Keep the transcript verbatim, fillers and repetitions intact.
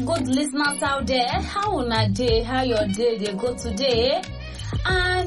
good listeners out there. How una day? How your day they go today? And